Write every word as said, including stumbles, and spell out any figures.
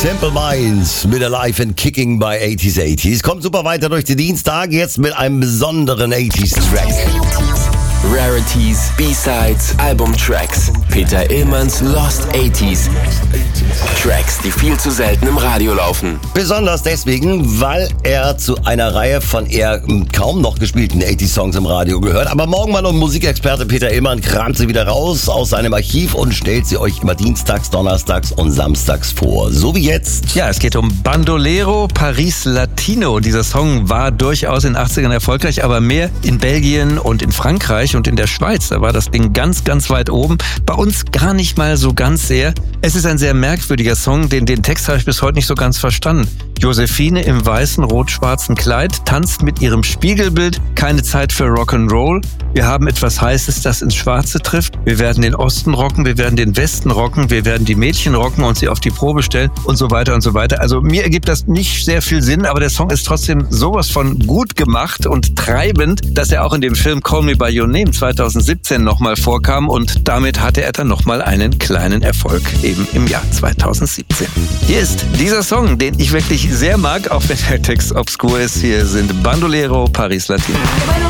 Simple Minds mit Alive and Kicking bei eighties eighties. Kommt super weiter durch den Dienstag, jetzt mit einem besonderen eighties-Track. Rarities, B-Sides, Albumtracks. Peter Illmanns Lost eighties. Tracks, die viel zu selten im Radio laufen. Besonders deswegen, weil er zu einer Reihe von eher kaum noch gespielten eighties-Songs im Radio gehört. Aber Morgenmann und Musikexperte Peter Illmann kramt sie wieder raus aus seinem Archiv und stellt sie euch immer dienstags, donnerstags und samstags vor. So wie jetzt. Ja, es geht um Bandolero Paris Latino. Dieser Song war durchaus in den achtzigern erfolgreich, aber mehr in Belgien und in Frankreich und in der Schweiz. Da war das Ding ganz, ganz weit oben. Bei uns gar nicht mal so ganz sehr. Es ist ein sehr merkwürdiger Song, den, den Text habe ich bis heute nicht so ganz verstanden. Josephine im weißen, rot-schwarzen Kleid tanzt mit ihrem Spiegelbild. Keine Zeit für Rock'n'Roll. Wir haben etwas Heißes, das ins Schwarze trifft. Wir werden den Osten rocken, wir werden den Westen rocken, wir werden die Mädchen rocken und sie auf die Probe stellen und so weiter und so weiter. Also mir ergibt das nicht sehr viel Sinn, aber der Song ist trotzdem sowas von gut gemacht und treibend, dass er auch in dem Film Call Me By Your Name zweitausendsiebzehn nochmal vorkam und damit hatte er dann nochmal einen kleinen Erfolg eben im Jahr zweitausendsiebzehn. Hier ist dieser Song, den ich wirklich sehr mag, auch wenn der Text obskur ist. Hier sind Bandolero Paris Latino.